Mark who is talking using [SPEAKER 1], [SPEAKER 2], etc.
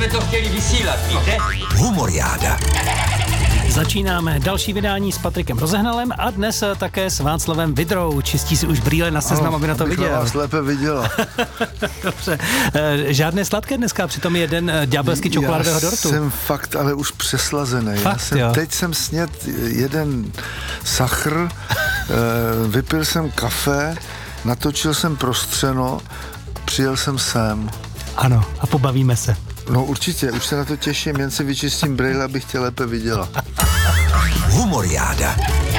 [SPEAKER 1] jsme to chtěli vysílat, víte?
[SPEAKER 2] Humoriáda.
[SPEAKER 3] Začínáme další vydání s Patrikem Rozehnalem a dnes také s Václavem Vidrou. Čistí si už brýle na seznam, aby na to viděl.
[SPEAKER 4] Vás lépe viděla.
[SPEAKER 3] Dobře. Žádné sladké dneska, přitom je den ďábelsky čokoládového dortu.
[SPEAKER 4] Já jsem fakt ale už přeslazený. Teď jsem snědl jeden sachr, vypil jsem kafe, natočil jsem prostřeno, přijel jsem sem.
[SPEAKER 3] Ano, a pobavíme se.
[SPEAKER 4] No určitě, už se na to těším, jen si vyčistím brýle, abych tě lépe viděla.
[SPEAKER 2] Humoriáda.